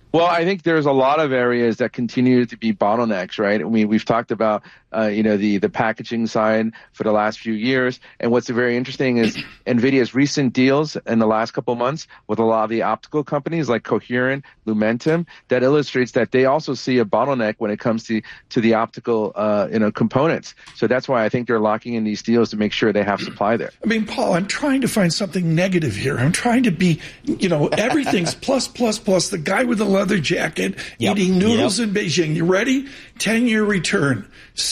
Well, I think there's a lot of areas that continue to be bottlenecks, right? I mean, we've talked about, the packaging side for the last few years. And what's very interesting is NVIDIA's recent deals in the last couple of months with a lot of the optical companies like Coherent, Lumentum, that illustrates that they also see a bottleneck when it comes to the optical, components. So that's why I think they're locking in these deals to make sure they have supply there. I mean, Paul, I'm trying to find something negative here. I'm trying to be, everything's plus. The guy with the leather jacket eating noodles in Beijing. You ready? 10-year return,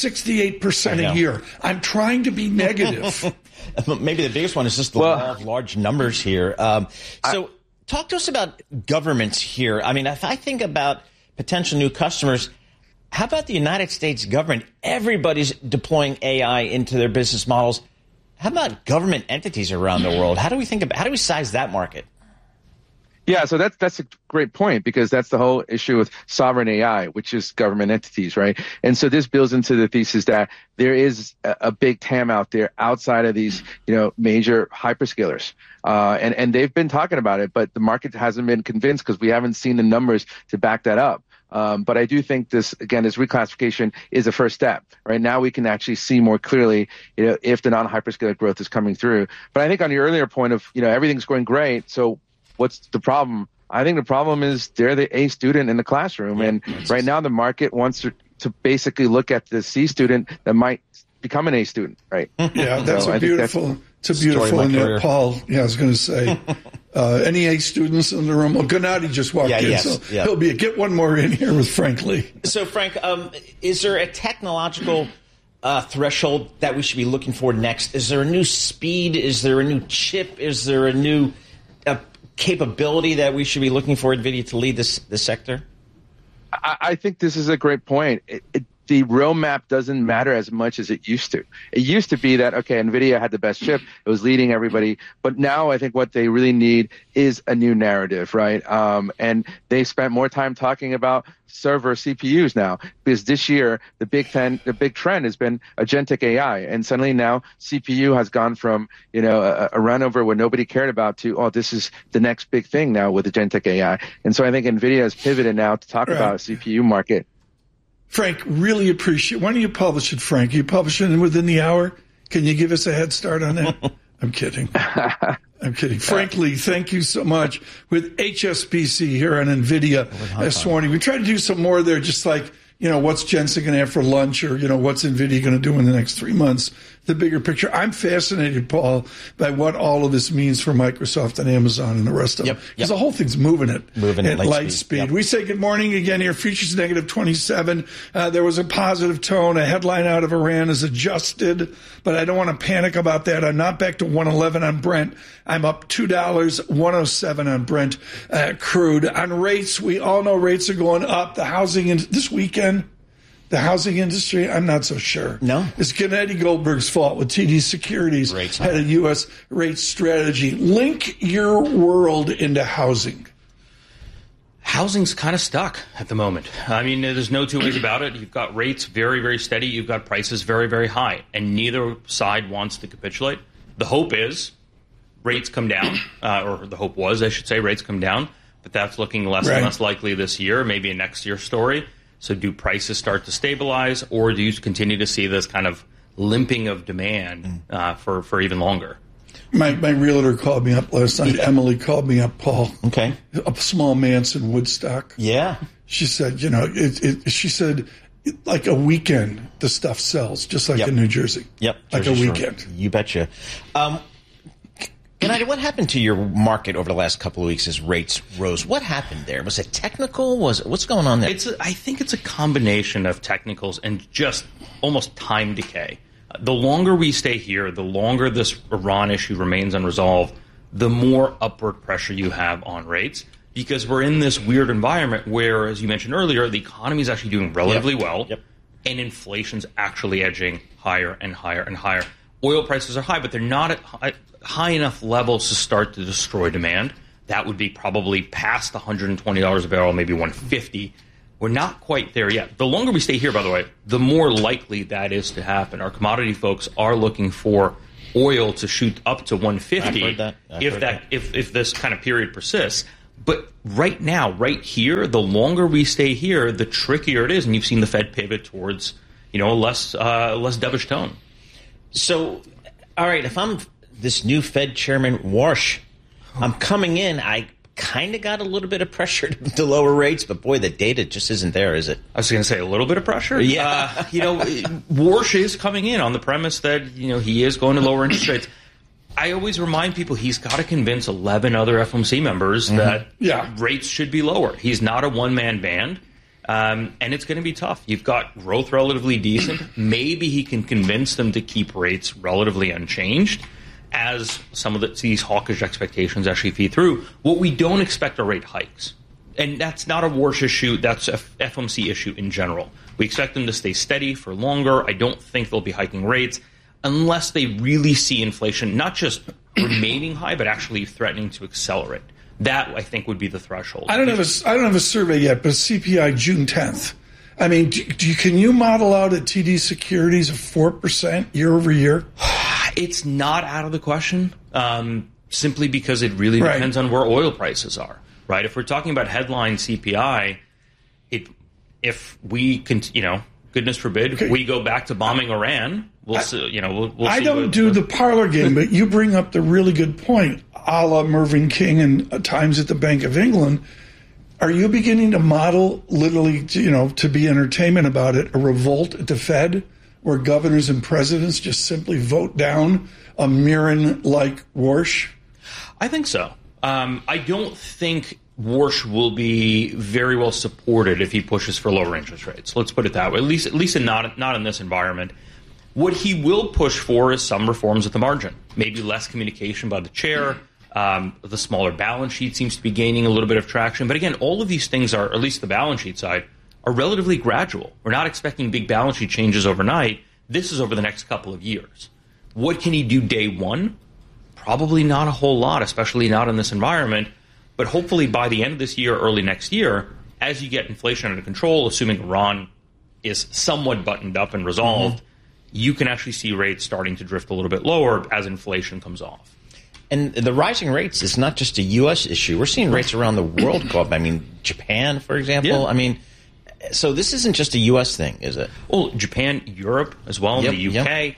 68% a year. I'm trying to be negative. Maybe the biggest one is just the law of large numbers here. So talk to us about governments here. I mean, if I think about potential new customers, how about the United States government? Everybody's deploying AI into their business models. How about government entities around the world? How do we size that market? Yeah, so that's a great point, because that's the whole issue with sovereign AI, which is government entities, right? And so this builds into the thesis that there is a big TAM out there outside of these, major hyperscalers. And they've been talking about it, but the market hasn't been convinced because we haven't seen the numbers to back that up. But I do think this reclassification is a first step. Right now, we can actually see more clearly, if the non-hyperscaler growth is coming through. But I think on your earlier point of, everything's going great, so what's the problem? I think the problem is they're the A student in the classroom. And right now the market wants to basically look at the C student that might become an A student, right? Yeah, it's a beautiful and Paul, I was going to say, any A students in the room? Well, Gennady just walked in, so he'll get one more in here with Frank Lee. So, Frank, is there a technological threshold that we should be looking for next? Is there a new speed? Is there a new chip? Is there a new capability that we should be looking for NVIDIA to lead this sector? I think this is a great point. The roadmap doesn't matter as much as it used to. It used to be that, NVIDIA had the best chip. It was leading everybody. But now I think what they really need is a new narrative, right? And they spent more time talking about server CPUs now, because this year the big trend has been agentic AI. And suddenly now CPU has gone from, a run over what nobody cared about to, this is the next big thing now with agentic AI. And so I think NVIDIA has pivoted now to talk about a CPU market. Frank, really appreciate. Why don't you publish it, Frank? You publish it within the hour? Can you give us a head start on that? I'm kidding. I'm kidding. Frank Lee, thank you so much. With HSBC here on NVIDIA this morning. We try to do some more there, just like, what's Jensen going to have for lunch, or, what's NVIDIA going to do in the next 3 months, the bigger picture. I'm fascinated, Paul, by what all of this means for Microsoft and Amazon and the rest of them. Because the whole thing's moving at light speed. Yep. We say good morning again here. Futures negative 27. There was a positive tone. A headline out of Iran is adjusted, but I don't want to panic about that. I'm not back to 111 on Brent. I'm up $2, 107 on Brent crude. On rates, we all know rates are going up. The housing this weekend. The housing industry, I'm not so sure. No. It's Gennady Goldberg's fault with TD Securities, head of U.S. rate strategy. Link your world into housing. Housing's kind of stuck at the moment. I mean, there's no two ways about it. You've got rates very, very steady. You've got prices very, very high. And neither side wants to capitulate. The hope is rates come down, or the hope was, I should say, rates come down. But that's looking less and less likely this year, maybe a next year story. So do prices start to stabilize, or do you continue to see this kind of limping of demand for even longer? My realtor called me up last night. Emily called me up, Paul. Okay. A small manse in Woodstock. Yeah. She said, she said, like a weekend, the stuff sells, just like in New Jersey. Yep. Like Jersey a weekend. Shore. You betcha. Gennady, what happened to your market over the last couple of weeks as rates rose? What happened there? Was it technical? What's going on there? I think it's a combination of technicals and just almost time decay. The longer we stay here, the longer this Iran issue remains unresolved, the more upward pressure you have on rates, because we're in this weird environment where, as you mentioned earlier, the economy is actually doing relatively well, and inflation's actually edging higher and higher and higher. Oil prices are high, but they're not at high enough levels to start to destroy demand. That would be probably past $120 a barrel, maybe $150. We're not quite there yet. The longer we stay here, by the way, the more likely that is to happen. Our commodity folks are looking for oil to shoot up to $150 if this kind of period persists. But right now, right here, the longer we stay here, the trickier it is. And you've seen the Fed pivot towards, a less dovish tone. So, all right, if I'm this new Fed Chairman Warsh, I'm coming in, I kind of got a little bit of pressure to lower rates, but boy, the data just isn't there, is it? I was going to say a little bit of pressure. Yeah. Warsh is coming in on the premise that, he is going to lower interest rates. I always remind people he's got to convince 11 other FOMC members that rates should be lower. He's not a one-man band, and it's going to be tough. You've got growth relatively decent. Maybe he can convince them to keep rates relatively unchanged as some of these hawkish expectations actually feed through. What we don't expect are rate hikes. And that's not a Warsh issue. That's a FOMC issue in general. We expect them to stay steady for longer. I don't think they'll be hiking rates unless they really see inflation not just remaining high, but actually threatening to accelerate. That, I think, would be the threshold. I don't have a survey yet, but CPI June 10th. I mean, can you model out at TD Securities a 4% year over year? It's not out of the question, simply because it really depends on where oil prices are, right? If we're talking about headline CPI, if we can, goodness forbid, we go back to bombing Iran, we'll see. We'll I see don't do the parlor game, but you bring up the really good point, a la Mervyn King and times at the Bank of England. Are you beginning to model, literally, to be entertainment about it, a revolt at the Fed where governors and presidents just simply vote down a Mirren-like Warsh? I think so. I don't think Warsh will be very well supported if he pushes for lower interest rates. Let's put it that way. At least not in this environment. What he will push for is some reforms at the margin. Maybe less communication by the chair. The smaller balance sheet seems to be gaining a little bit of traction. But again, all of these things are, at least the balance sheet side, are relatively gradual. We're not expecting big balance sheet changes overnight. This is over the next couple of years. What can he do day one? Probably not a whole lot, especially not in this environment. But hopefully by the end of this year, early next year, as you get inflation under control, assuming Iran is somewhat buttoned up and resolved, you can actually see rates starting to drift a little bit lower as inflation comes off. And the rising rates is not just a U.S. issue. We're seeing rates around the world go up. I mean, Japan, for example. Yeah. I mean, so this isn't just a U.S. thing, is it? Well, Japan, Europe as well, the UK.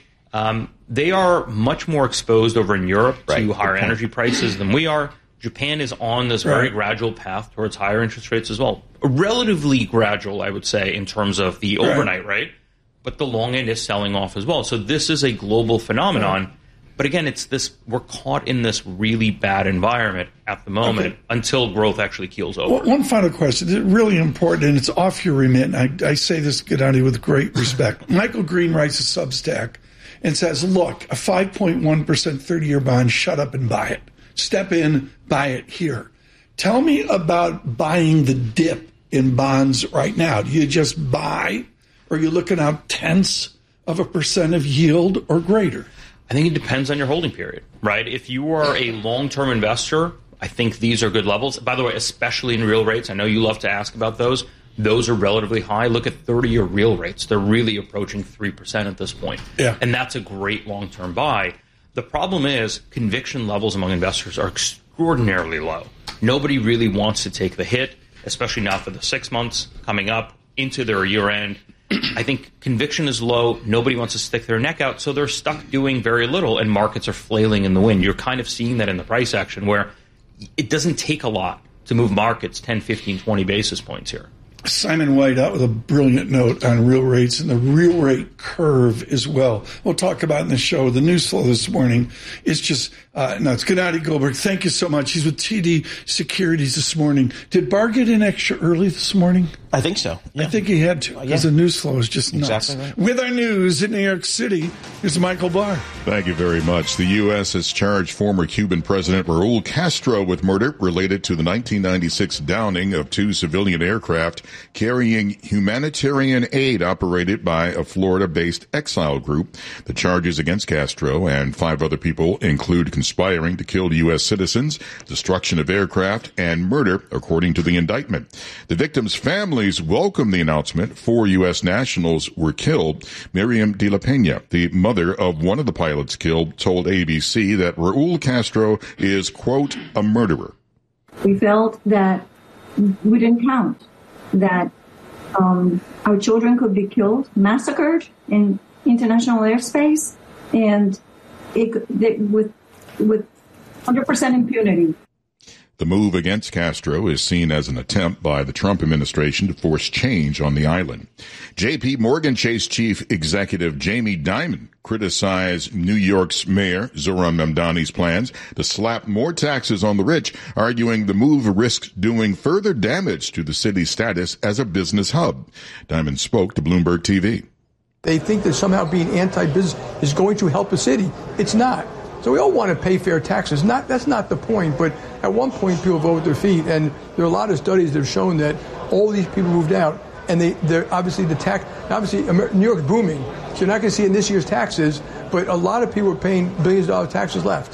They are much more exposed over in Europe to higher energy prices than we are. Japan is on this very gradual path towards higher interest rates as well. Relatively gradual, I would say, in terms of the overnight rate. But the long end is selling off as well. So this is a global phenomenon. But again, we're caught in this really bad environment at the moment until growth actually keels over. One final question. It's really important, and it's off your remit. And I say this, Gennady, with great respect. Michael Green writes a Substack and says, look, a 5.1% 30-year bond, shut up and buy it. Step in, buy it here. Tell me about buying the dip in bonds right now. Do you just buy, or are you looking out tenths of a percent of yield or greater? I think it depends on your holding period, right? If you are a long-term investor, I think these are good levels. By the way, especially in real rates, I know you love to ask about those. Those are relatively high. Look at 30-year real rates. They're really approaching 3% at this point. Yeah. And that's a great long-term buy. The problem is conviction levels among investors are extraordinarily low. Nobody really wants to take the hit, especially now for the 6 months coming up into their year-end. I think conviction is low. Nobody wants to stick their neck out, so they're stuck doing very little, and markets are flailing in the wind. You're kind of seeing that in the price action where it doesn't take a lot to move markets 10, 15, 20 basis points here. Simon White out with a brilliant note on real rates and the real rate curve as well. We'll talk about in the show. The news flow this morning is just nuts. Gennady Goldberg, thank you so much. He's with TD Securities this morning. Did Barr get in extra early this morning? I think so. Yeah. I think he had to because the news flow is just nuts. Exactly right. With our news in New York City, here's Michael Barr. Thank you very much. The U.S. has charged former Cuban President Raul Castro with murder related to the 1996 downing of 2 civilian aircraft carrying humanitarian aid operated by a Florida-based exile group. The charges against Castro and 5 other people include conspiring to kill U.S. citizens, destruction of aircraft, and murder, according to the indictment. The victims' families welcomed the announcement 4 U.S. nationals were killed. Miriam de la Peña, the mother of one of the pilots killed, told ABC that Raul Castro is, quote, a murderer. We felt that we didn't count, that our children could be killed, massacred in international airspace, and with 100% impunity. The move against Castro is seen as an attempt by the Trump administration to force change on the island. J.P. Morgan Chase chief executive Jamie Dimon criticized New York's mayor Zohran Mamdani's plans to slap more taxes on the rich, arguing the move risks doing further damage to the city's status as a business hub. Dimon spoke to Bloomberg TV. They think that somehow being anti-business is going to help a city. It's not. So we all want to pay fair taxes. That's not the point, but at one point people vote with their feet, and there are a lot of studies that have shown that all these people moved out, and they're obviously New York's booming, so you're not going to see it in this year's taxes, but a lot of people are paying billions of dollars taxes left.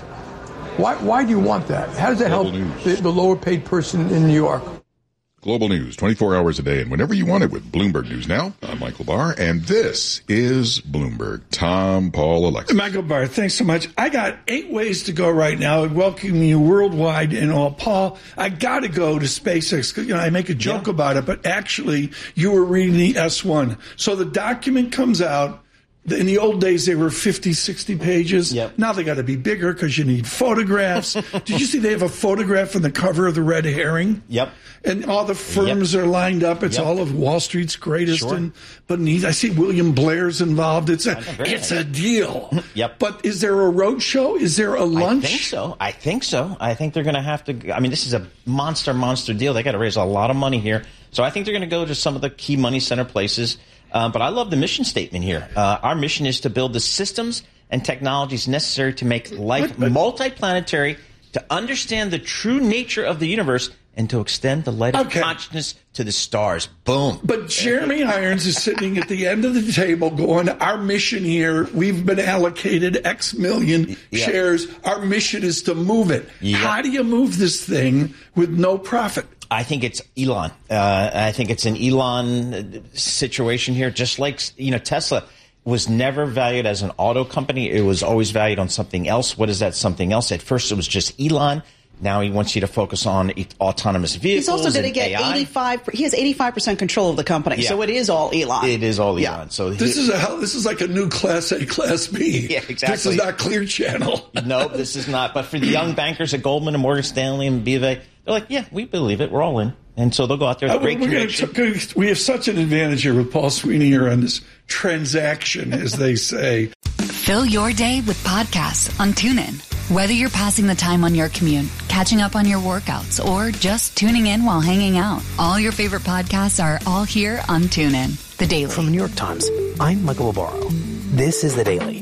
Why do you want that? How does that help the lower paid person in New York? Global news, 24 hours a day and whenever you want it with Bloomberg News Now. I'm Michael Barr, and this is Bloomberg. Tom, Paul, Alexa. Michael Barr, thanks so much. I got 8 ways to go right now. I welcome you worldwide and all. Paul, I got to go to SpaceX. I make a joke about it, but actually you were reading the S1. So the document comes out. In the old days, they were 50, 60 pages. Yep. Now they got to be bigger because you need photographs. Did you see they have a photograph on the cover of the Red Herring? Yep. And all the firms are lined up. It's all of Wall Street's greatest. Sure. And beneath, I see William Blair's involved. It's a deal. Yep. But is there a roadshow? Is there a lunch? I think so. I think they're going to have to. I mean, this is a monster deal. They got to raise a lot of money here. So I think they're going to go to some of the key money center places. But I love the mission statement here. Our mission is to build the systems and technologies necessary to make life multiplanetary, to understand the true nature of the universe, and to extend the light of consciousness to the stars. Boom. But Jeremy Irons is sitting at the end of the table going, our mission here, we've been allocated X million shares. Our mission is to move it. How do you move this thing with no profit? I think it's Elon. I think it's an Elon situation here. Just like, Tesla was never valued as an auto company. It was always valued on something else. What is that something else? At first, it was just Elon. Now he wants you to focus on autonomous vehicles. He's also going to get AI. 85%. He has 85% control of the company, so it is all Elon. It is all Elon. So this is like a new Class A, Class B. Yeah, exactly. This is not Clear Channel. No, this is not. But for the young bankers at Goldman and Morgan Stanley and BofA, they're like, yeah, we believe it. We're all in. And so they'll go out there with great conviction. We have such an advantage here with Paul Sweeney here on this transaction, as they say. Fill your day with podcasts on TuneIn. Whether you're passing the time on your commute, catching up on your workouts, or just tuning in while hanging out, all your favorite podcasts are all here on TuneIn. The Daily. From the New York Times, I'm Michael Barbaro. This is The Daily.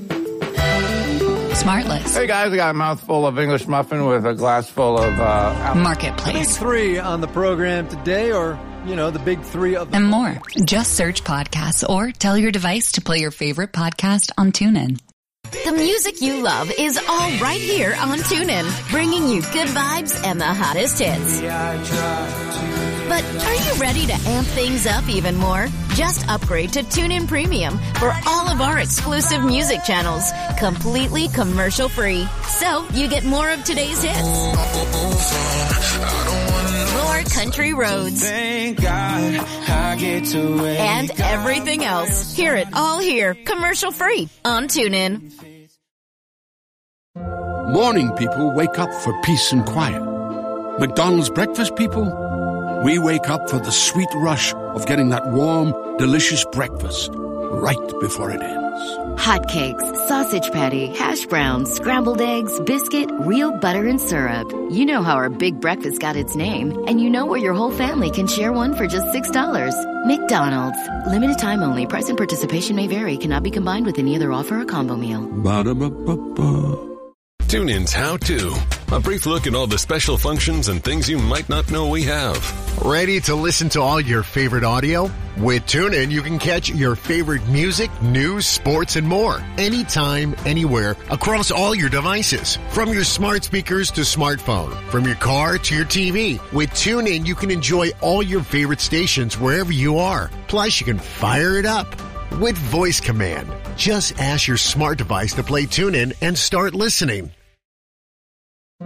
Smartless. Hey guys, I got a mouthful of English muffin with a glass full of Marketplace. Big three on the program today, or the big three of and more. Just search podcasts or tell your device to play your favorite podcast on TuneIn. The music you love is all right here on TuneIn, bringing you good vibes and the hottest hits. But are you ready to amp things up even more? Just upgrade to TuneIn Premium for all of our exclusive music channels, completely commercial-free. So you get more of today's hits, more country roads, and everything else. Hear it all here, commercial-free on TuneIn. Morning people wake up for peace and quiet. McDonald's breakfast people, we wake up for the sweet rush of getting that warm, delicious breakfast right before it ends. Hotcakes, sausage patty, hash browns, scrambled eggs, biscuit, real butter and syrup. You know how our big breakfast got its name, and you know where your whole family can share one for just $6. McDonald's. Limited time only. Price and participation may vary. Cannot be combined with any other offer or combo meal. Ba-da-ba-ba-ba. TuneIn's How To. A brief look at all the special functions and things you might not know we have. Ready to listen to all your favorite audio? With TuneIn, you can catch your favorite music, news, sports, and more. Anytime, anywhere, across all your devices. From your smart speakers to smartphone. From your car to your TV. With TuneIn, you can enjoy all your favorite stations wherever you are. Plus, you can fire it up with voice command. Just ask your smart device to play TuneIn and start listening.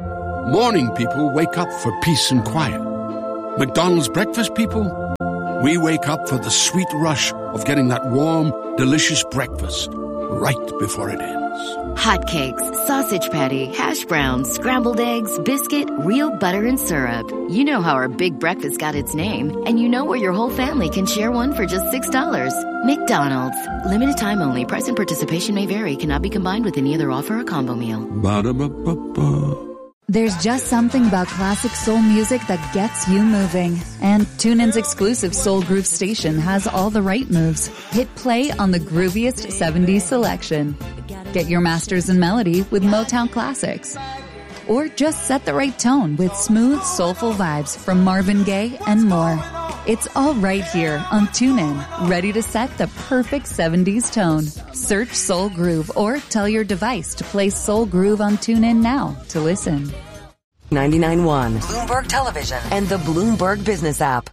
Morning people wake up for peace and quiet. McDonald's breakfast people, we wake up for the sweet rush of getting that warm, delicious breakfast right before it ends. Hotcakes, sausage patty, hash browns, scrambled eggs, biscuit, real butter and syrup. You know how our big breakfast got its name, and you know where your whole family can share one for just $6. McDonald's. Limited time only. Price and participation may vary. Cannot be combined with any other offer or combo meal. Ba-da-ba-ba-ba. There's just something about classic soul music that gets you moving. And TuneIn's exclusive Soul Groove station has all the right moves. Hit play on the grooviest 70s selection. Get your masters in melody with Motown classics. Or just set the right tone with smooth, soulful vibes from Marvin Gaye and more. It's all right here on TuneIn, ready to set the perfect 70s tone. Search Soul Groove or tell your device to play Soul Groove on TuneIn now to listen. 99.1 Bloomberg Television and the Bloomberg Business app.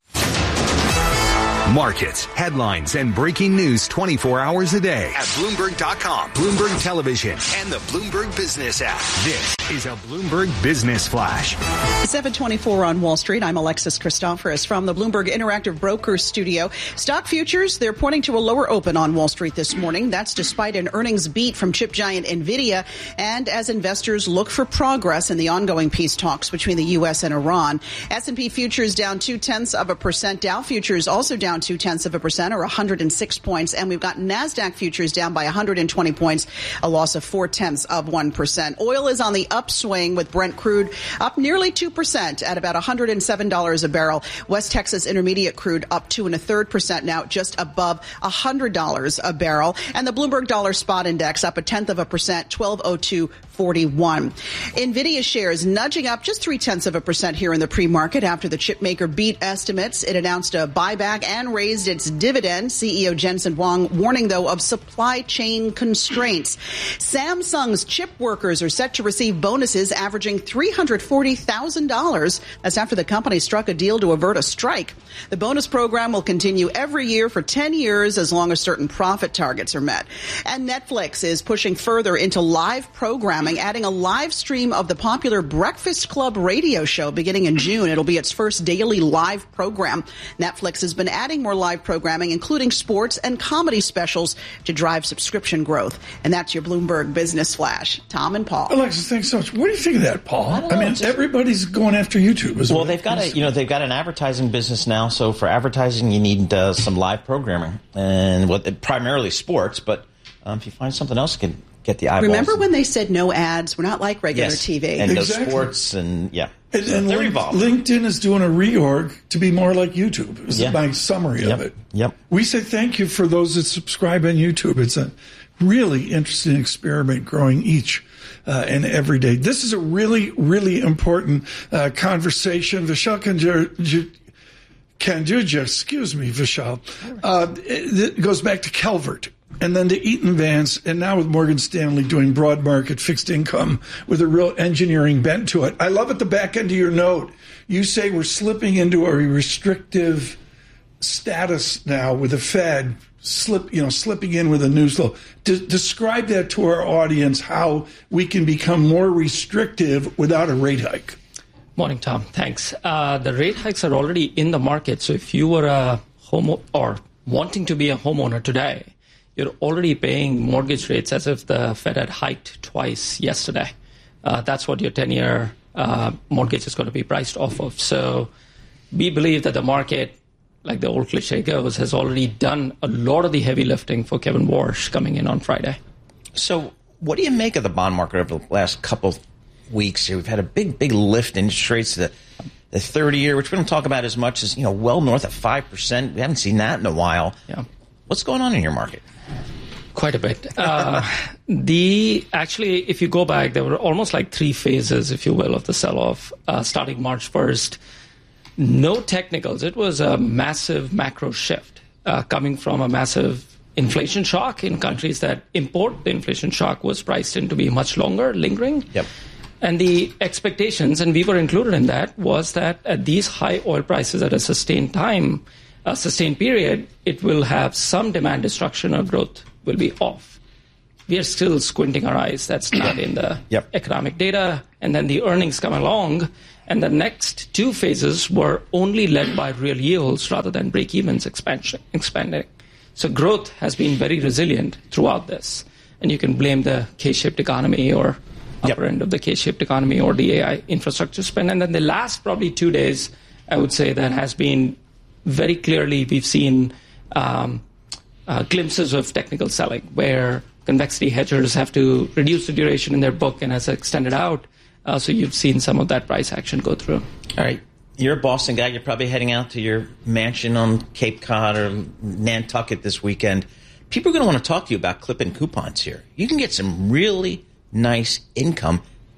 Markets, headlines, and breaking news 24 hours a day at Bloomberg.com, Bloomberg Television, and the Bloomberg Business app. This is a Bloomberg Business Flash. 7:24 on Wall Street. I'm Alexis Christoforous from the Bloomberg Interactive Brokers studio. Stock futures, they're pointing to a lower open on Wall Street this morning. That's despite an earnings beat from chip giant NVIDIA and as investors look for progress in the ongoing peace talks between the U.S. and Iran. S&P futures down 0.2%. Dow futures also down 0.2% or 106 points. And we've got NASDAQ futures down by 120 points, a loss of 0.4%. Oil is on the upswing with Brent crude up nearly 2% at about $107 a barrel. West Texas Intermediate crude up 2.33% now, just above $100 a barrel. And the Bloomberg Dollar Spot Index up 0.1%, 1202.41. NVIDIA shares nudging up just 0.3% here in the pre-market after the chip maker beat estimates. It announced a buyback and raised its dividend. CEO Jensen Huang warning, though, of supply chain constraints. Samsung's chip workers are set to receive bonuses averaging $340,000. That's after the company struck a deal to avert a strike. The bonus program will continue every year for 10 years as long as certain profit targets are met. And Netflix is pushing further into live programming, adding a live stream of the popular Breakfast Club radio show beginning in June. It'll be its first daily live program. Netflix has been adding more live programming, including sports and comedy specials, to drive subscription growth. And that's your Bloomberg Business Flash. Tom and Paul. Alexis, thanks so much. What do you think of that, Paul? I mean, everybody's going after YouTube. Well, they've got they've got an advertising business now. So for advertising, you need some live programming, and primarily sports. But if you find something else, can get the eyeballs. Remember when they said no ads? We're not like regular TV. And exactly. Sports and And they're involved. LinkedIn is doing a reorg to be more like YouTube. Is my summary of it. Yep. We say thank you for those that subscribe on YouTube. It's a really interesting experiment growing each and every day. This is a really, really important conversation. Vishal Kanjuja, excuse me, Vishal, it goes back to Calvert. And then to Eaton Vance, and now with Morgan Stanley doing broad market fixed income with a real engineering bent to it. I love at the back end of your note, you say we're slipping into a restrictive status now with the Fed slipping in with a news flow. Describe that to our audience, how we can become more restrictive without a rate hike. Morning, Tom. Thanks. The rate hikes are already in the market. So if you were a home or wanting to be a homeowner today, you're already paying mortgage rates as if the Fed had hiked twice yesterday. That's what your 10-year mortgage is going to be priced off of. So we believe that the market, like the old cliche goes, has already done a lot of the heavy lifting for Kevin Warsh coming in on Friday. So what do you make of the bond market over the last couple of weeks here? We've had a big lift in interest rates. The 30-year, which we don't talk about as much, is well north of 5%. We haven't seen that in a while. Yeah. What's going on in your market? Quite a bit. Actually, if you go back, there were almost like three phases, if you will, of the sell-off. Starting March 1st, no technicals. It was a massive macro shift coming from a massive inflation shock in countries that import the inflation shock was priced in to be much longer, lingering. Yep. And the expectations, and we were included in that, was that at these high oil prices at a sustained period, it will have some demand destruction or growth will be off. we are still squinting our eyes. That's not in the economic data. And then the earnings come along, and the next two phases were only led by real yields rather than break-evens expanding. So growth has been very resilient throughout this. And you can blame the K-shaped economy or upper end of the K-shaped economy or the AI infrastructure spend. And then the last probably 2 days, I would say that has been very clearly, we've seen glimpses of technical selling where convexity hedgers have to reduce the duration in their book and has extended out. So you've seen some of that price action go through. All right. You're a Boston guy. You're probably heading out to your mansion on Cape Cod or Nantucket this weekend. People are going to want to talk to you about clipping coupons here. You can get some really nice income.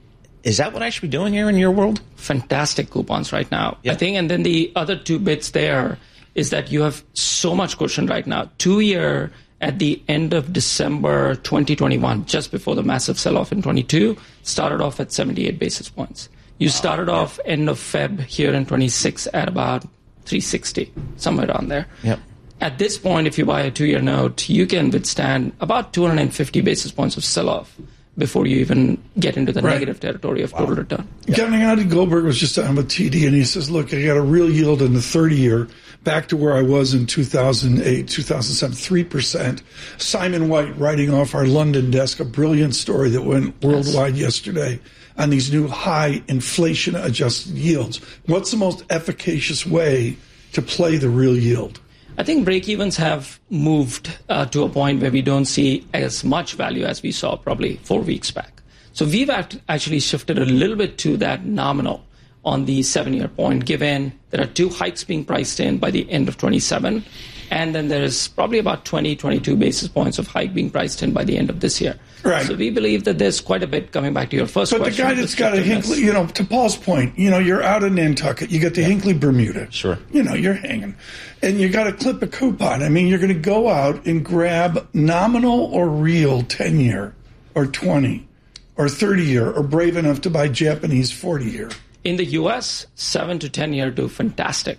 Is that what I should be doing here in your world? Fantastic coupons right now, I think. And then the other two bits there is that you have so much cushion right now. 2-year at the end of December 2021, just before the massive sell-off in 22, started off at 78 basis points. You started off end of Feb here in 26 at about 360, somewhere around there. Yep. At this point, if you buy a 2-year note, you can withstand about 250 basis points of sell-off before you even get into the negative territory of total return. Gennady Goldberg was just on with TD, and he says, look, I got a real yield in the 30-year back to where I was in 2008, 2007, 3%. Simon White writing off our London desk, a brilliant story that went worldwide yesterday on these new high inflation-adjusted yields. What's the most efficacious way to play the real yield? I think break-evens have moved to a point where we don't see as much value as we saw probably 4 weeks back. So we've actually shifted a little bit to that nominal on the 7-year point, given there are 2 hikes being priced in by the end of 27, and then there is probably about 22 basis points of hike being priced in by the end of this year. Right. So we believe that there's quite a bit coming back to your first question. But the guy that's got a Hinkley, to Paul's point, you're out in Nantucket, you got the Hinkley Bermuda. Sure. You're hanging. And you got to clip a coupon. I mean, you're going to go out and grab nominal or real 10-year or 20 or 30-year or brave enough to buy Japanese 40-year. In the U.S., 7 to 10-year do fantastic.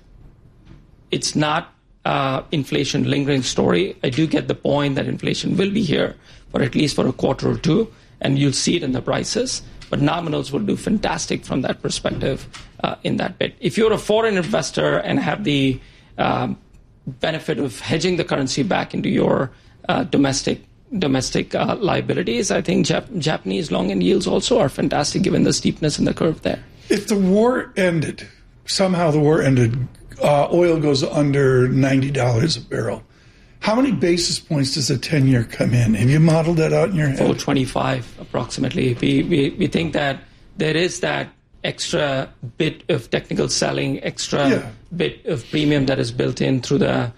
It's not inflation lingering story. I do get the point that inflation will be here for at least for a quarter or two, and you'll see it in the prices. But nominals will do fantastic from that perspective in that bit. If you're a foreign investor and have the benefit of hedging the currency back into your domestic liabilities, I think Japanese long-end yields also are fantastic given the steepness in the curve there. If the war ended, somehow the war ended, oil goes under $90 a barrel. How many basis points does a 10-year come in? Have you modeled that out in your head? 25 approximately. We think that there is that extra bit of technical selling, extra bit of premium that is built in through the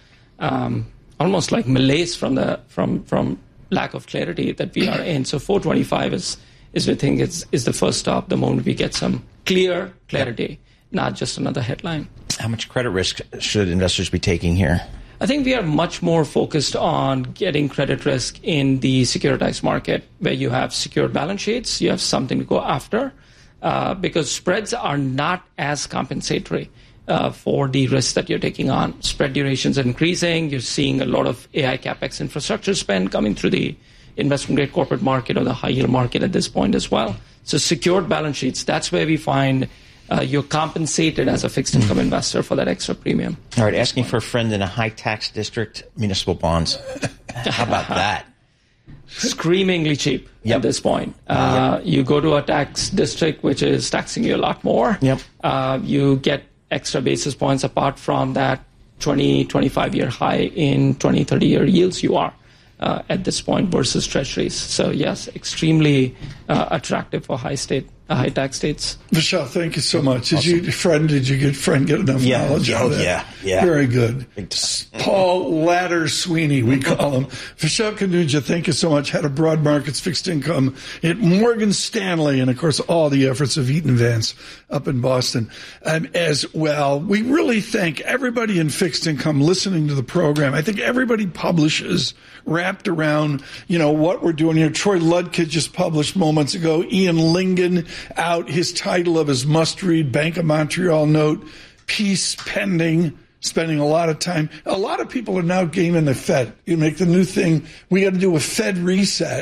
almost like malaise from lack of clarity that we are in. So 425 is we think is the first stop the moment we get some clarity, not just another headline. How much credit risk should investors be taking here? I think we are much more focused on getting credit risk in the securitized market where you have secured balance sheets, you have something to go after, because spreads are not as compensatory for the risk that you're taking on. Spread durations are increasing. You're seeing a lot of AI CapEx infrastructure spend coming through the investment-grade corporate market or the high-yield market at this point as well. So secured balance sheets, that's where we find you're compensated as a fixed income investor for that extra premium. All right, asking for a friend in a high tax district, municipal bonds. How about that? Screamingly cheap at this point. You go to a tax district which is taxing you a lot more. You get extra basis points apart from that 25-year high in 20, 30-year yields you are at this point versus treasuries. So yes, extremely attractive for high tax states. Vishal, thank you so much. Did your friend get enough knowledge on that? Yeah. Very good. Paul Ladder Sweeney, we call him. Vishal Kanuja, thank you so much. Head of Broad Markets Fixed Income at Morgan Stanley, and of course all the efforts of Eaton Vance up in Boston as well. We really thank everybody in fixed income listening to the program. I think everybody publishes wrapped around, what we're doing here. Troy Ludke just published moments ago. Ian Lingen out his title of his must-read Bank of Montreal note, Peace Pending, spending a lot of time. A lot of people are now gaming the Fed. You make the new thing, we got to do a Fed reset.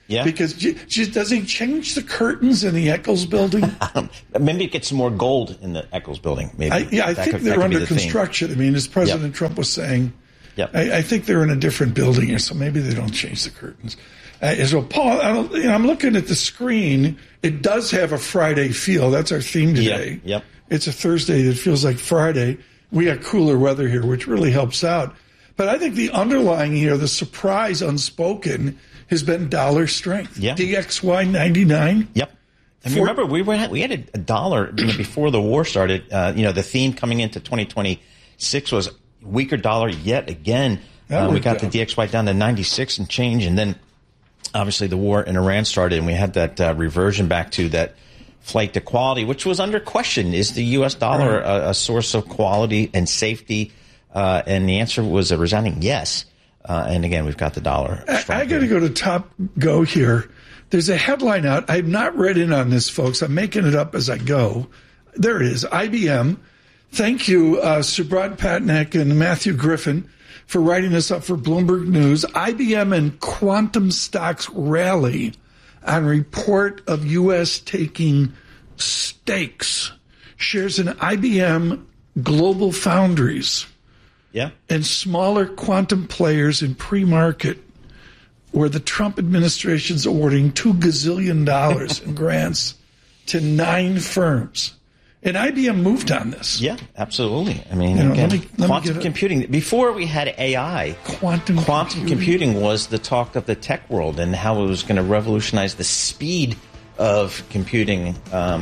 Yeah. Because does he change the curtains in the Eccles building? Maybe it gets more gold in the Eccles building. Maybe. I think they're under construction. I mean, as President Trump was saying, I think they're in a different building here, so maybe they don't change the curtains. So, Paul, I'm looking at the screen. It does have a Friday feel. That's our theme today. Yep. It's a Thursday that feels like Friday. We got cooler weather here, which really helps out. But I think the underlying here, the surprise unspoken, has been dollar strength. Yeah. DXY 99. Yep. And remember, we had a dollar before the war started. The theme coming into 2026 was weaker dollar yet again. We got the DXY down to 96 and change, and then obviously the war in Iran started, and we had that reversion back to that flight to quality, which was under question. Is the U.S. dollar a source of quality and safety? And the answer was a resounding yes. And again, we've got the dollar. I got to go to Top Go here. There's a headline out. I've not read in on this, folks. I'm making it up as I go. There it is. IBM. Thank you, Subrat Patnaik and Matthew Griffin, for writing this up for Bloomberg News. IBM and quantum stocks rally on report of U.S. taking stakes. Shares in IBM, Global Foundries, and smaller quantum players in pre-market, where the Trump administration's awarding $2 gazillion in grants to 9 firms. And IBM moved on this. Yeah, absolutely. I mean, quantum computing. Before we had AI, quantum computing was the talk of the tech world and how it was going to revolutionize the speed of computing. Up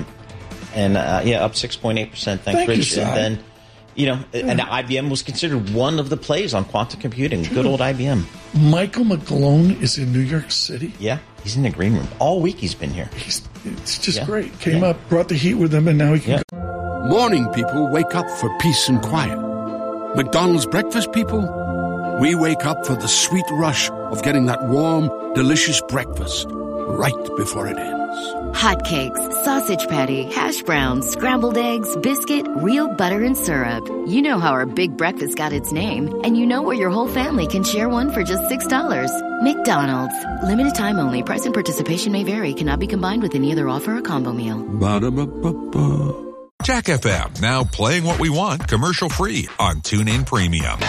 6.8%. Thanks, Rich. And then, and IBM was considered one of the plays on quantum computing. Good old IBM. Michael McGlone is in New York City. Yeah, he's in the green room. All week he's been here. It's just great. Came up, brought the heat with him, and now he can go. Morning people wake up for peace and quiet. McDonald's breakfast people, we wake up for the sweet rush of getting that warm, delicious breakfast right before it ends. Hotcakes, sausage patty, hash browns, scrambled eggs, biscuit, real butter and syrup. You know how our big breakfast got its name, and you know where your whole family can share one for just $6. McDonald's. Limited time only. Price and participation may vary. Cannot be combined with any other offer or combo meal. Ba-da-ba-ba-ba. Jack FM, now playing what we want commercial free on TuneIn Premium.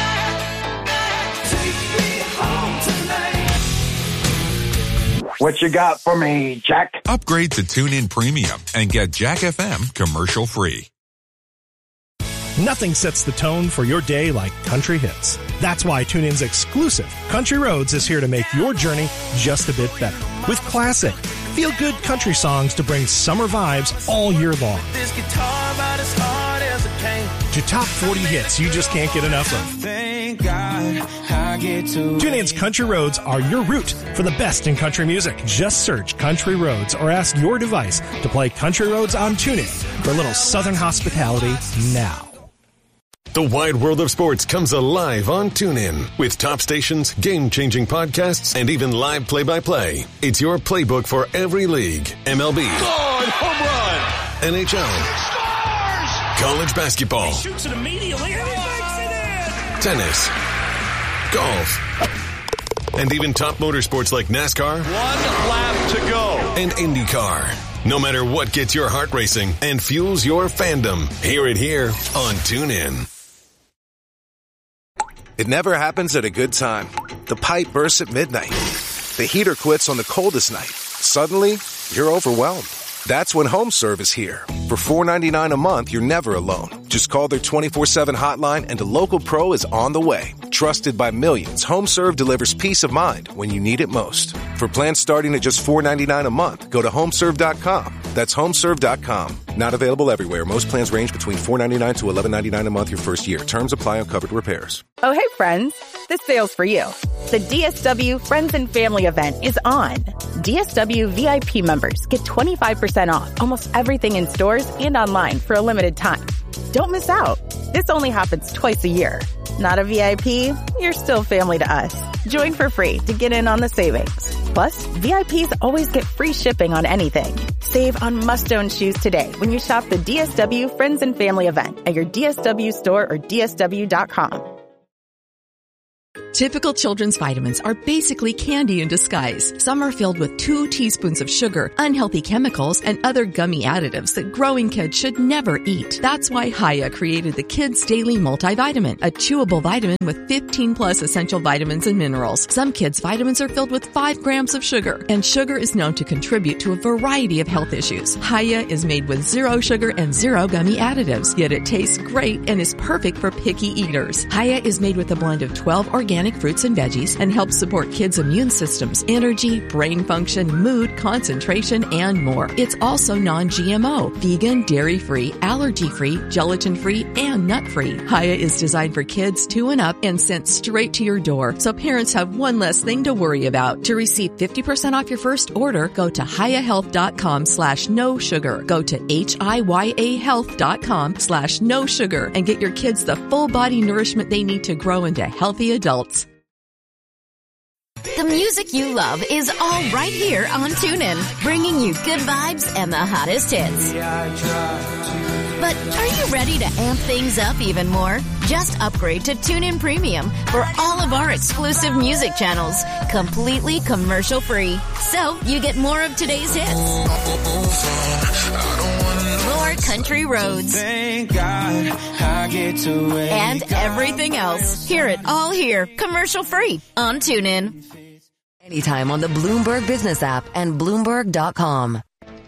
What you got for me, Jack? Upgrade to TuneIn Premium and get Jack FM commercial free. Nothing sets the tone for your day like country hits. That's why TuneIn's exclusive Country Roads is here to make your journey just a bit better. With classic, feel-good country songs to bring summer vibes all year long. This guitar about as hard as it came. To top 40 hits you just can't get enough of. Thank God I get to TuneIn's Country Roads are your route for the best in country music. Just search Country Roads or ask your device to play Country Roads on TuneIn for a little southern hospitality now. The wide world of sports comes alive on TuneIn with top stations, game-changing podcasts, and even live play-by-play. It's your playbook for every league. MLB. Home run. NHL. College basketball. He shoots it immediately and he makes it in. Tennis. Golf. And even top motorsports like NASCAR. 1 lap to go. And IndyCar. No matter what gets your heart racing and fuels your fandom, hear it here on TuneIn. It never happens at a good time. The pipe bursts at midnight. The heater quits on the coldest night. Suddenly, you're overwhelmed. That's when HomeServe is here. For $4.99 a month, you're never alone. Just call their 24/7 hotline and a local pro is on the way. Trusted by millions, HomeServe delivers peace of mind when you need it most. For plans starting at just $4.99 a month, go to HomeServe.com. That's HomeServe.com. Not available everywhere. Most plans range between $4.99 to $11.99 a month your first year. Terms apply on covered repairs. Oh, hey, friends. This sale's for you. The DSW Friends and Family event is on. DSW VIP members get 25% off almost everything in stores and online for a limited time. Don't miss out. This only happens twice a year. Not a VIP? You're still family to us. Join for free to get in on the savings. Plus, VIPs always get free shipping on anything. Save on must-own shoes today when you shop the DSW Friends and Family event at your DSW store or DSW.com. Typical children's vitamins are basically candy in disguise. Some are filled with 2 teaspoons of sugar, unhealthy chemicals, and other gummy additives that growing kids should never eat. That's why Hiya created the Kids Daily Multivitamin, a chewable vitamin with 15 plus essential vitamins and minerals. Some kids' vitamins are filled with 5 grams of sugar, and sugar is known to contribute to a variety of health issues. Hiya is made with 0 sugar and 0 gummy additives, yet it tastes great and is perfect for picky eaters. Hiya is made with a blend of 12 organic fruits and veggies and helps support kids' immune systems, energy, brain function, mood, concentration, and more. It's also non-GMO, vegan, dairy-free, allergy-free, gelatin-free, and nut-free. Hiya is designed for kids 2 and up and sent straight to your door, so parents have one less thing to worry about. To receive 50% off your first order, go to hiyahealth.com/no sugar. Go to hiyahealth.com/no sugar and get your kids the full body nourishment they need to grow into healthy adults. The music you love is all right here on TuneIn, bringing you good vibes and the hottest hits. But are you ready to amp things up even more? Just upgrade to TuneIn Premium for all of our exclusive music channels, completely commercial free. So you get more of today's hits, more country roads, Thank God I get to wake and everything else. Hear it all here, commercial free on TuneIn. Anytime on the Bloomberg Business app and Bloomberg.com.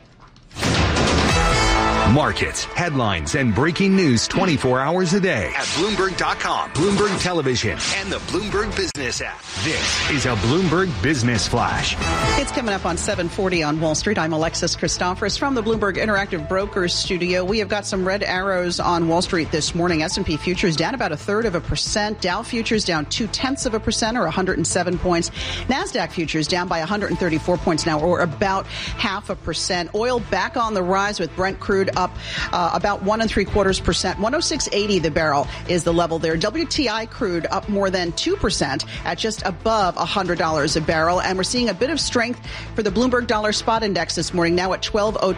Markets, headlines, and breaking news 24 hours a day at Bloomberg.com, Bloomberg Television, and the Bloomberg Business app. This is a Bloomberg Business Flash. It's coming up on 7:40 on Wall Street. I'm Alexis Christoforous from the Bloomberg Interactive Brokers studio. We have got some red arrows on Wall Street this morning. S&P futures down about 1/3%. Dow futures down 0.2% or 107 points. NASDAQ futures down by 134 points now, or about 0.5%. Oil back on the rise with Brent crude up about 1.75%. 106.80 the barrel is the level there. WTI crude up more than 2% at just above $100 a barrel. And we're seeing a bit of strength for the Bloomberg Dollar Spot Index this morning, now at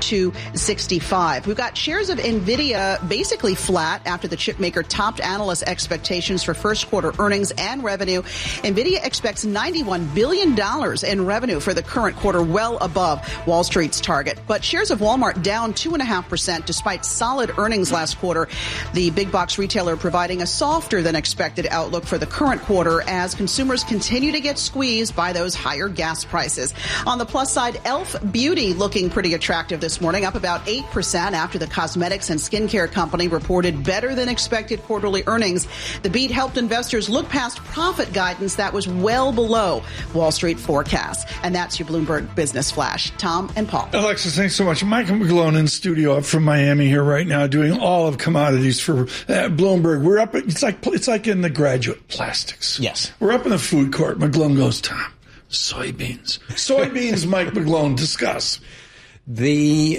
1202.65. We've got shares of NVIDIA basically flat after the chip maker topped analyst expectations for first quarter earnings and revenue. NVIDIA expects $91 billion in revenue for the current quarter, well above Wall Street's target. But shares of Walmart down 2.5%. Despite solid earnings last quarter. The big box retailer providing a softer than expected outlook for the current quarter as consumers continue to get squeezed by those higher gas prices. On the plus side, e.l.f. Beauty looking pretty attractive this morning, up about 8% after the cosmetics and skincare company reported better than expected quarterly earnings. The beat helped investors look past profit guidance that was well below Wall Street forecasts. And that's your Bloomberg Business Flash. Tom and Paul. Alexis, thanks so much. Michael McGlone in studio up from Miami here right now, doing all of commodities for Bloomberg. We're up. It's like in the graduate plastics. Yes, we're up in the food court. McGlone goes, Tom, soybeans. Mike McGlone, discuss. There's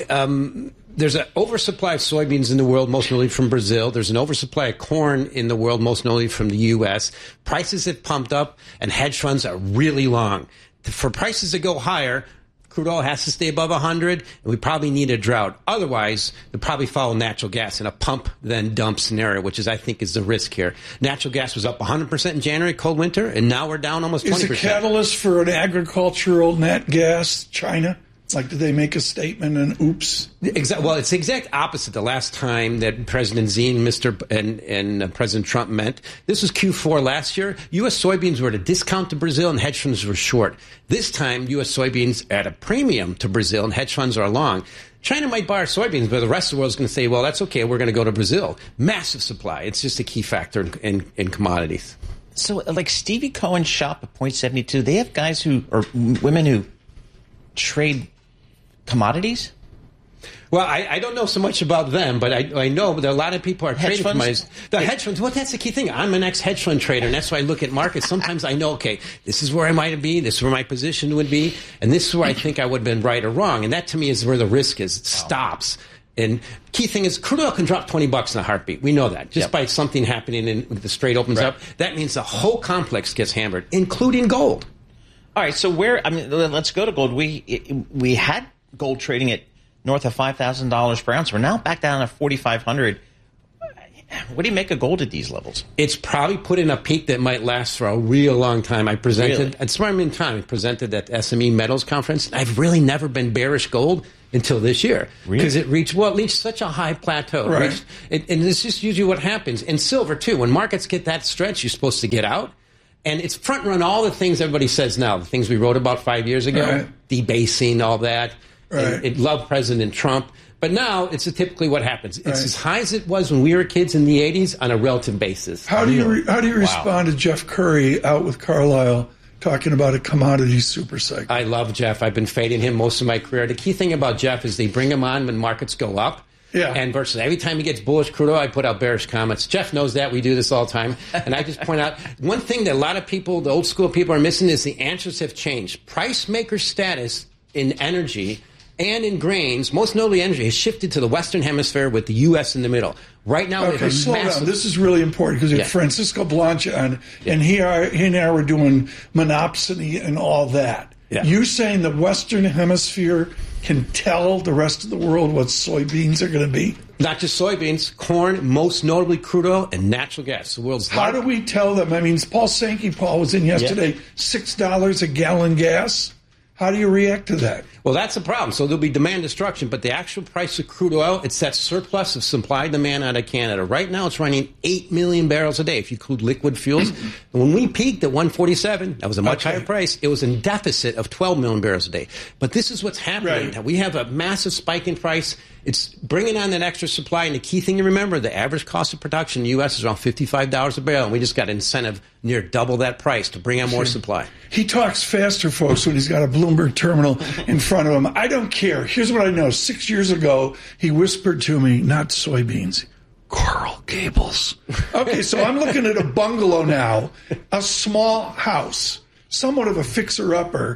an oversupply of soybeans in the world, most notably from Brazil. There's an oversupply of corn in the world, most notably from the U.S. Prices have pumped up, and hedge funds are really long. For prices to go higher, crude oil has to stay above 100, and we probably need a drought. Otherwise, they'll probably follow natural gas in a pump then dump scenario, which is, I think, is the risk here. Natural gas was up 100% in January, cold winter, and now we're down almost 20%. Is a catalyst for an agricultural nat gas China? Like, did they make a statement and oops? Well, it's the exact opposite. The last time that President Xi and President Trump met, this was Q4 last year. U.S. soybeans were at a discount to Brazil and hedge funds were short. This time, U.S. soybeans at a premium to Brazil and hedge funds are long. China might buy our soybeans, but the rest of the world is going to say, well, that's okay. We're going to go to Brazil. Massive supply. It's just a key factor in commodities. So, like Stevie Cohen's shop at Point 72, they have guys or women who trade commodities? Well, I don't know so much about them, but I know that a lot of people are trading commodities. The hedge funds, well, that's the key thing. I'm an ex-hedge fund trader, and that's why I look at markets. Sometimes I know, okay, this is where I might be, this is where my position would be, and this is where I think I would have been right or wrong. And that, to me, is where the risk is. It stops. And key thing is crude oil can drop $20 in a heartbeat. We know that. Just by something happening and the Strait opens up, that means the whole complex gets hammered, including gold. All right, so let's go to gold. We had gold trading at north of $5,000 per ounce. We're now back down at $4,500. What do you make of gold at these levels? It's probably put in a peak that might last for a real long time. I presented at Smart Time. I presented at the SME Metals Conference. I've really never been bearish gold until this year because it reached such a high plateau. Right. And it's just usually what happens. And silver, too. When markets get that stretch, you're supposed to get out. And it's front run all the things everybody says now, the things we wrote about 5 years ago, debasing, all that. Right. It loved President Trump. But now it's typically what happens. It's as high as it was when we were kids in the 80s on a relative basis. How do you respond to Jeff Curry out with Carlyle talking about a commodity super cycle? I love Jeff. I've been fading him most of my career. The key thing about Jeff is they bring him on when markets go up. Yeah. And versus every time he gets bullish crude oil, I put out bearish comments. Jeff knows that. We do this all the time. And I just point out one thing that a lot of people, the old school people, are missing is the answers have changed. Price maker status in energy and in grains, most notably energy, has shifted to the Western Hemisphere with the U.S. in the middle. Right now, okay, slow down. This is really important because we have Francisco Blanche on, and he and I were doing monopsony and all that. Yeah. You saying the Western Hemisphere can tell the rest of the world what soybeans are going to be? Not just soybeans, corn, most notably crude oil, and natural gas. The world's How do we tell them? I mean, Paul Sankey was in yesterday, $6 a gallon gas. How do you react to that? Well, that's the problem. So there'll be demand destruction, but the actual price of crude oil, it's that surplus of supply and demand out of Canada. Right now, it's running 8 million barrels a day if you include liquid fuels. And when we peaked at 147, that was a much higher price. It was in deficit of 12 million barrels a day. But this is what's happening. Right. We have a massive spike in price. It's bringing on that extra supply. And the key thing to remember, the average cost of production in the U.S. is around $55 a barrel. And we just got an incentive near double that price to bring on more supply. He talks faster, folks, when he's got a Bloomberg terminal in front of him. I don't care. Here's what I know. 6 years ago, he whispered to me, not soybeans, Coral Gables. Okay, so I'm looking at a bungalow now, a small house, somewhat of a fixer-upper,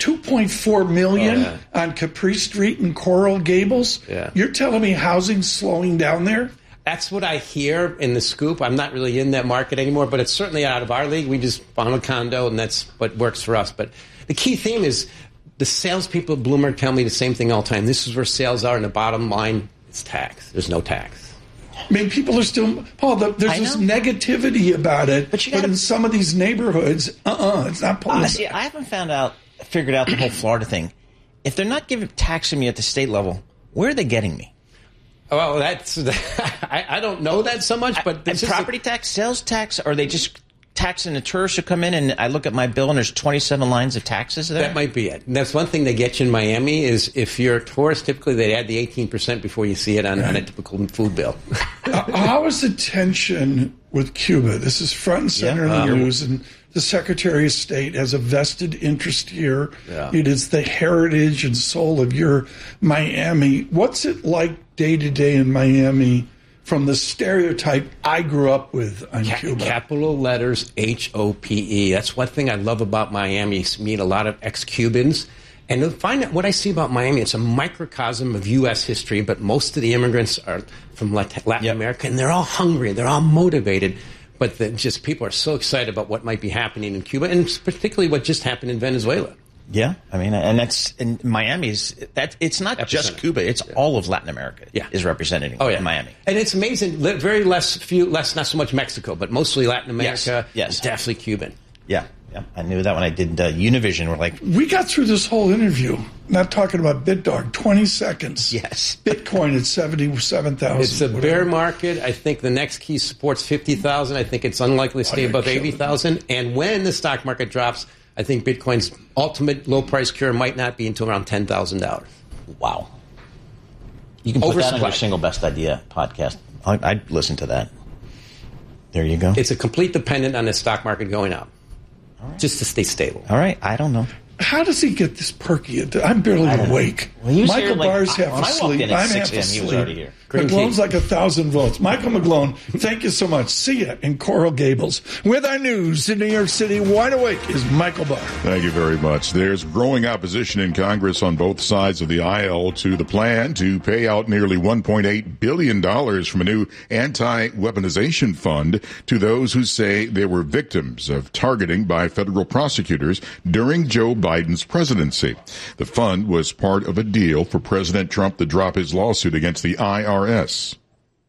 $2.4 million on Capri Street in Coral Gables. Yeah. You're telling me housing's slowing down there? That's what I hear in the scoop. I'm not really in that market anymore, but it's certainly out of our league. We just found a condo, and that's what works for us. But the key theme is the salespeople at Bloomberg tell me the same thing all the time. This is where sales are, and the bottom line is tax. There's no tax. I mean, people are still, Paul, there's this negativity about it, but in some of these neighborhoods, it's not pulling See, I haven't figured out the whole Florida thing. If they're not taxing me at the state level, where are they getting me? Well, that's I don't know that so much, but property tax, sales tax, or are they just taxing the tourists who come in? And I look at my bill, and there's 27 lines of taxes there. That might be it. And that's one thing they get you in Miami is if you're a tourist, typically they add the 18% before you see it on a typical food bill. How is the tension with Cuba? This is front and center in the news, and the Secretary of State has a vested interest here. Yeah. It is the heritage and soul of your Miami. What's it like day to day in Miami from the stereotype I grew up with on Cuba? Capital letters HOPE. That's one thing I love about Miami. You meet a lot of ex-Cubans. And you'll find out what I see about Miami, it's a microcosm of U.S. history, but most of the immigrants are from Latin America, and they're all hungry. They're all motivated. But just people are so excited about what might be happening in Cuba, and particularly what just happened in Venezuela. Yeah, I mean, and that's in Miami's. It's not just Cuba; it's all of Latin America. Is represented in Miami, and it's amazing. Very not so much Mexico, but mostly Latin America. Yes, definitely Cuban. Yeah. I knew that when I did Univision. We're like, we got through this whole interview not talking about BitDog. 20 seconds. Yes, Bitcoin at 77,000. It's a bear market. I think the next key supports 50,000. I think it's unlikely to stay above 80,000. And when the stock market drops, I think Bitcoin's ultimate low price cure might not be until around $10,000. Wow. You can put that on your single best idea podcast. I'd listen to that. There you go. It's a complete dependent on the stock market going up. Right. Just to stay stable. All right. I don't know. How does he get this perky? I'm barely awake. Well, Michael Barr's half asleep. I'm half asleep. He was already here. McGlone's like 1,000 votes. Michael McGlone, thank you so much. See you in Coral Gables. With our news in New York City, wide awake is Michael Barr. Thank you very much. There's growing opposition in Congress on both sides of the aisle to the plan to pay out nearly $1.8 billion from a new anti-weaponization fund to those who say they were victims of targeting by federal prosecutors during Joe Biden's presidency. The fund was part of a deal for President Trump to drop his lawsuit against the IRS.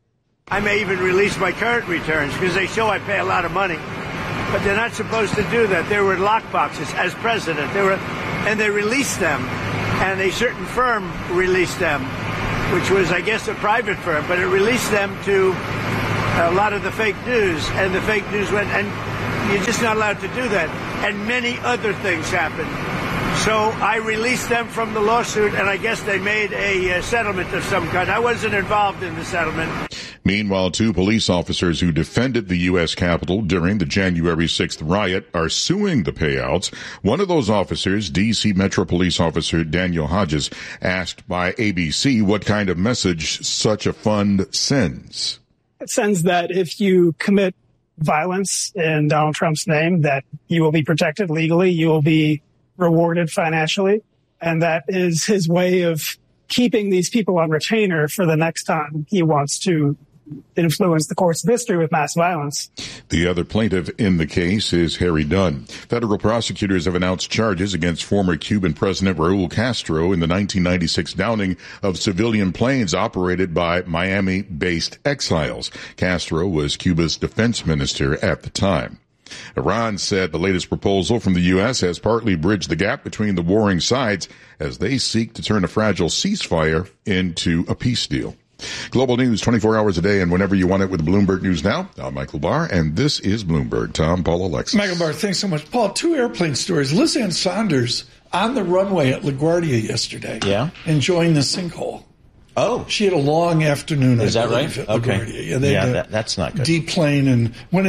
I may even release my current returns because they show I pay a lot of money. But they're not supposed to do that. They were in lockboxes as president. And they released them. And a certain firm released them, which was, I guess, a private firm. But it released them to a lot of the fake news. And the fake news went, and you're just not allowed to do that. And many other things happened. So I released them from the lawsuit, and I guess they made a settlement of some kind. I wasn't involved in the settlement. Meanwhile, 2 police officers who defended the U.S. Capitol during the January 6th riot are suing the payouts. One of those officers, D.C. Metro Police Officer Daniel Hodges, asked by ABC what kind of message such a fund sends. It sends that if you commit violence in Donald Trump's name, that you will be protected legally, you will be rewarded financially, and that is his way of keeping these people on retainer for the next time he wants to influence the course of history with mass violence. The other plaintiff in the case is Harry Dunn. Federal prosecutors have announced charges against former Cuban President Raul Castro in the 1996 downing of civilian planes operated by Miami-based exiles. Castro was Cuba's defense minister at the time. Iran said the latest proposal from the U.S. has partly bridged the gap between the warring sides as they seek to turn a fragile ceasefire into a peace deal. Global news 24 hours a day and whenever you want it with Bloomberg News Now. I'm Michael Barr, and this is Bloomberg. Tom, Paul, Alexis. Michael Barr, thanks so much. Paul, 2 airplane stories. Liz Ann Saunders on the runway at LaGuardia yesterday. Yeah. Enjoying the sinkhole. Oh. She had a long afternoon. Is that right? Okay. Yeah, that's not good. Deplane, and when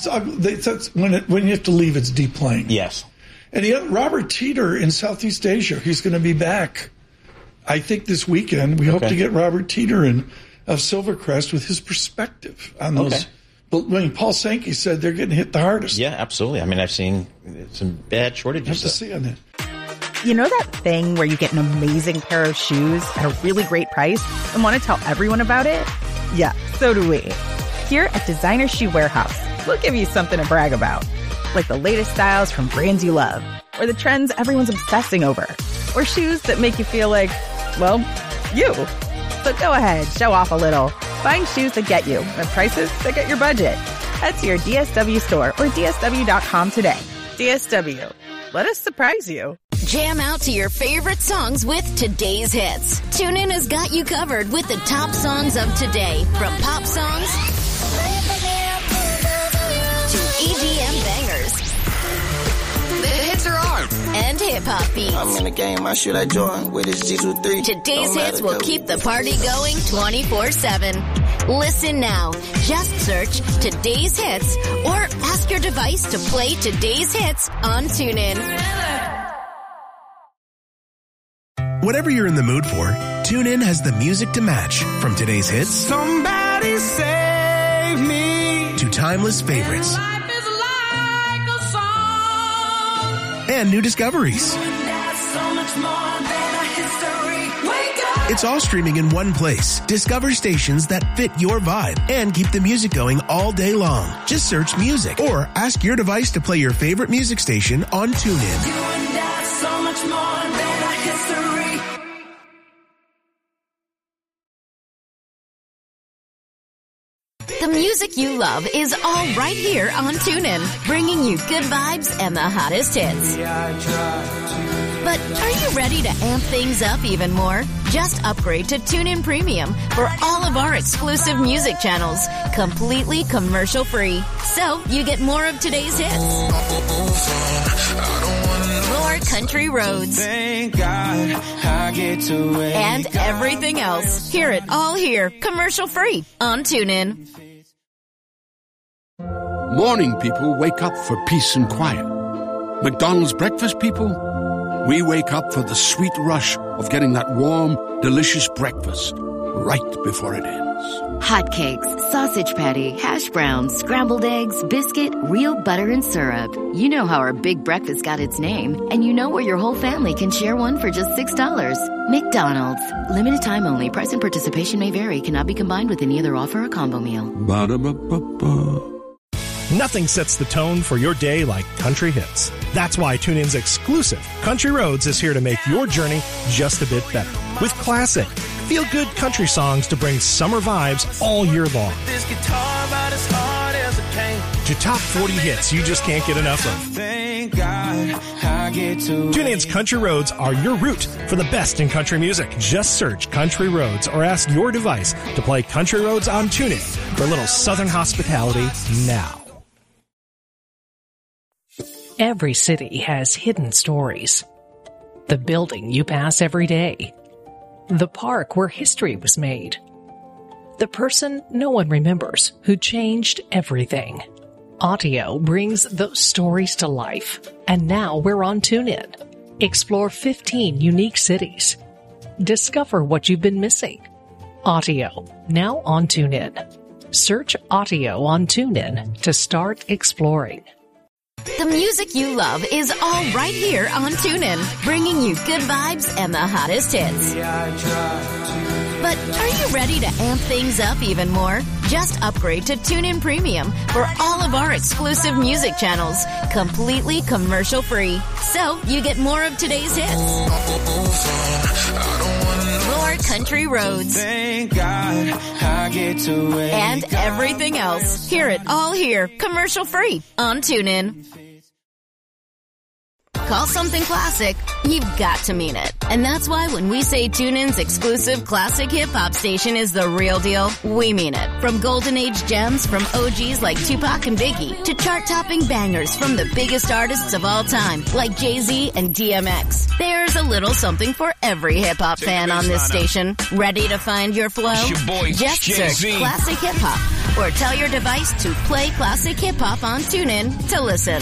when you have to leave, it's deplane. Yes. And Robert Teeter in Southeast Asia, he's going to be back, I think, this weekend. We hope to get Robert Teeter in of Silvercrest with his perspective on those. But I mean, Paul Sankey said they're getting hit the hardest. Yeah, absolutely. I mean, I've seen some bad shortages. Have to see on it. You know that thing where you get an amazing pair of shoes at a really great price and want to tell everyone about it? Yeah, so do we. Here at Designer Shoe Warehouse, we'll give you something to brag about. Like the latest styles from brands you love, or the trends everyone's obsessing over, or shoes that make you feel like, well, you. So go ahead, show off a little. Find shoes that get you at prices that get your budget. Head to your DSW store or DSW.com today. DSW. Let us surprise you. Jam out to your favorite songs with today's hits. TuneIn has got you covered with the top songs of today, from pop songs to EDM bangers. The hits are on. And hip-hop beats. I'm in the game, I shoot like Jordan with his G23. Today's hits will keep the party going 24/7. Listen now. Just search Today's Hits or ask your device to play Today's Hits on TuneIn. Whatever you're in the mood for, TuneIn has the music to match. From today's hits, Somebody save me, to timeless favorites, life is like a song, and new discoveries. so much more than a history. Wake up. It's all streaming in one place. Discover stations that fit your vibe and keep the music going all day long. Just search music or ask your device to play your favorite music station on TuneIn. You and I, so much more than a history. The music you love is all right here on TuneIn, bringing you good vibes and the hottest hits. But are you ready to amp things up even more? Just upgrade to TuneIn Premium for all of our exclusive music channels, completely commercial-free. So you get more of today's hits, more country roads, Thank God I get to wake and everything else. Hear it all here, commercial-free on TuneIn. Morning people wake up for peace and quiet. McDonald's breakfast people, we wake up for the sweet rush of getting that warm, delicious breakfast right before it ends. Hotcakes, sausage patty, hash browns, scrambled eggs, biscuit, real butter and syrup. You know how our big breakfast got its name, and you know where your whole family can share one for just $6. McDonald's. Limited time only. Price and participation may vary. Cannot be combined with any other offer or combo meal. Ba-da-ba-ba-ba. Nothing sets the tone for your day like country hits. That's why TuneIn's exclusive Country Roads is here to make your journey just a bit better. With classic, Feel-good country songs to bring summer vibes all year long. This guitar about as hard as a cane. To top 40 hits you just can't get enough of. Thank God I get to. TuneIn's Country Roads are your route for the best in country music. Just search Country Roads or ask your device to play Country Roads on TuneIn for a little Southern hospitality now. Every city has hidden stories. The building you pass every day. The park where history was made. The person no one remembers who changed everything. Audio brings those stories to life. And now we're on TuneIn. Explore 15 unique cities. Discover what you've been missing. Audio, now on TuneIn. Search Audio on TuneIn to start exploring. The music you love is all right here on TuneIn, bringing you good vibes and the hottest hits. But are you ready to amp things up even more? Just upgrade to TuneIn Premium for all of our exclusive music channels, completely commercial-free. So you get more of today's hits. More country roads. Thank God I get to. And everything else. Hear it all here, commercial-free on TuneIn. Call something classic, you've got to mean it. And that's why when we say TuneIn's exclusive classic hip-hop station is the real deal, we mean it. From golden age gems from OGs like Tupac and Biggie to chart-topping bangers from the biggest artists of all time like Jay-Z and DMX. There's a little something for every hip-hop fan on this station. Ready to find your flow? Just search Classic Hip-Hop or tell your device to play Classic Hip-Hop on TuneIn to listen.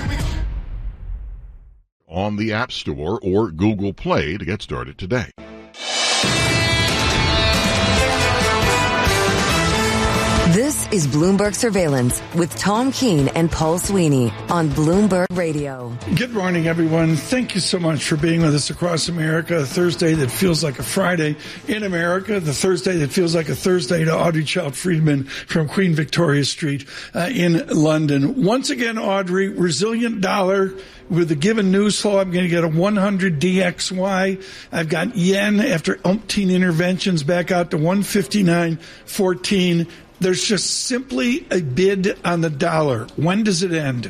On the App Store or Google Play to get started today. This is Bloomberg Surveillance with Tom Keene and Paul Sweeney on Bloomberg Radio. Good morning, everyone. Thank you so much for being with us across America. A Thursday that feels like a Friday in America. The Thursday that feels like a Thursday to Audrey Child-Friedman from Queen Victoria Street in London. Once again, Audrey, resilient dollar. With the given news flow, I'm going to get a 100 DXY. I've got yen after umpteen interventions back out to 159.14. There's just simply a bid on the dollar. When does it end?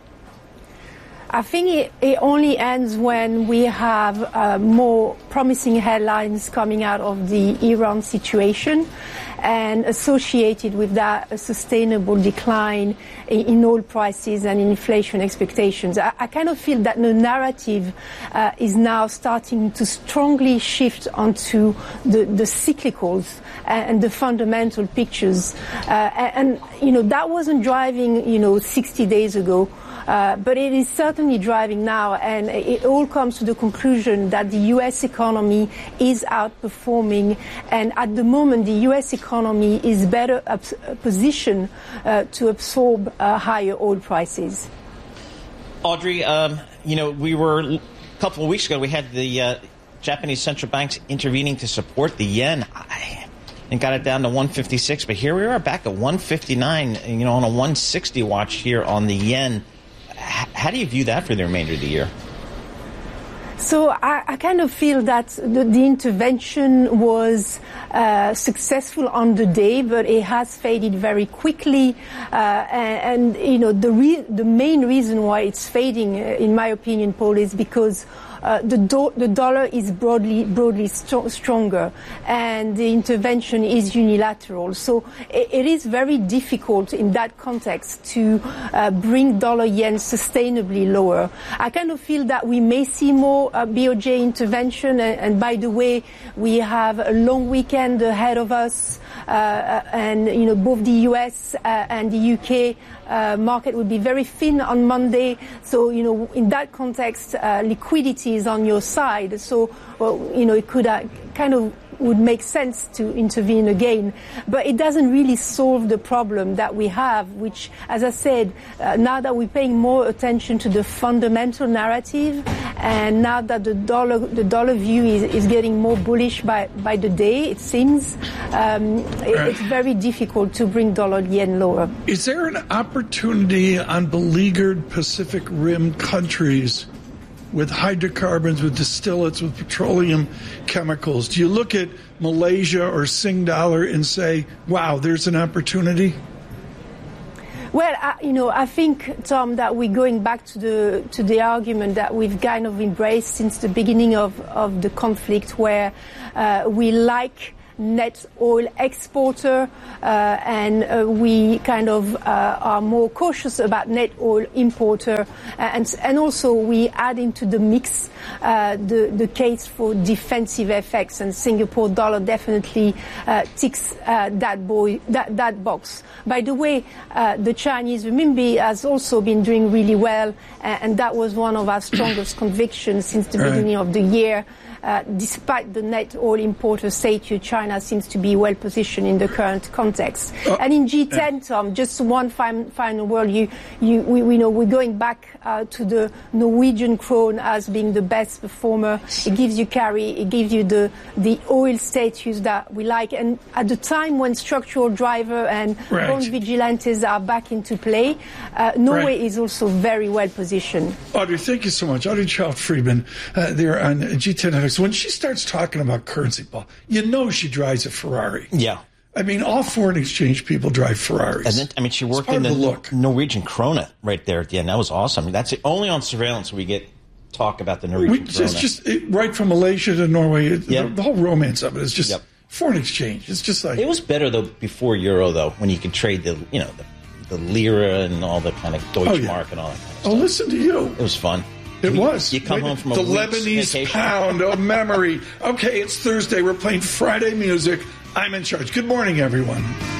I think it only ends when we have more promising headlines coming out of the Iran situation, and associated with that a sustainable decline in oil prices and inflation expectations. I kind of feel that the narrative is now starting to strongly shift onto the cyclicals and the fundamental pictures. And that wasn't driving, 60 days ago. But it is certainly driving now, and it all comes to the conclusion that the U.S. economy is outperforming, and at the moment the U.S. economy is better positioned to absorb higher oil prices. Audrey, we were a couple of weeks ago, we had the Japanese central banks intervening to support the yen and got it down to 156, but here we are back at 159, on a 160 watch here on the yen. How do you view that for the remainder of the year? So I kind of feel that the intervention was successful on the day, but it has faded very quickly. The main reason why it's fading, in my opinion, Paul, is because the dollar is broadly stronger, and the intervention is unilateral. So it is very difficult in that context to bring dollar yen sustainably lower. I kind of feel that we may see more BOJ intervention, and by the way, we have a long weekend ahead of us, and both the US and the UK market will be very thin on Monday. So in that context, liquidity is on your side. So it could kind of would make sense to intervene again. But it doesn't really solve the problem that we have, which, as I said, now that we're paying more attention to the fundamental narrative, and now that the dollar view is getting more bullish by the day, it seems, it's very difficult to bring dollar yen lower. Is there an opportunity on beleaguered Pacific Rim countries with hydrocarbons, with distillates, with petroleum chemicals. Do you look at Malaysia or Sing Dollar and say, wow, there's an opportunity? Well, I think, Tom, that we're going back to the argument that we've kind of embraced since the beginning of the conflict, where we like net oil exporter, and we kind of are more cautious about net oil importer, and also we add into the mix the case for defensive effects, and Singapore dollar definitely ticks that box. By the way, the Chinese renminbi has also been doing really well, and that was one of our strongest convictions since the beginning of the year. Despite the net oil importer status, China seems to be well positioned in the current context. And in G10, Tom, just one final word. We know we're going back to the Norwegian krone as being the best performer. It gives you carry. It gives you the oil status that we like. And at the time when structural driver and bond vigilantes are back into play, Norway is also very well positioned. Audrey, thank you so much. Audrey Child-Friedman there on G10. When she starts talking about currency, Paul, you know she drives a Ferrari. Yeah. I mean, all foreign exchange people drive Ferraris. And then, she worked in the Norwegian krona right there at the end. That was awesome. That's only on surveillance we get talk about the Norwegian krona. It's just right from Malaysia to Norway. The whole romance of it is just foreign exchange. It's just like... It was better, though, before Euro, though, when you could trade the lira and all the kind of Deutschmark and all that kind of stuff. Oh, listen to you. It was fun. It was. You come home from the week's Lebanese vacation. pound of memory. Okay, it's Thursday. We're playing Friday music. I'm in charge. Good morning, everyone.